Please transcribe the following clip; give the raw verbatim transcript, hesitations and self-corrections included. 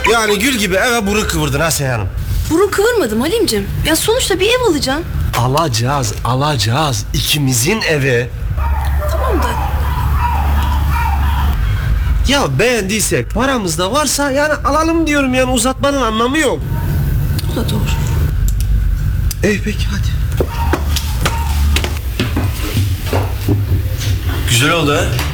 Yani gül gibi eve burun kıvırdın ha Seyhan Hanım. Burun kıvırmadım Halimcim. Ya sonuçta bir ev alacağım. Alacağız, alacağız. İkimizin evi. Tamam da Ya beğendiysek, paramız da varsa yani alalım diyorum, yani uzatmanın anlamı yok. o da doğru. İyi peki hadi. Güzel oldu ha.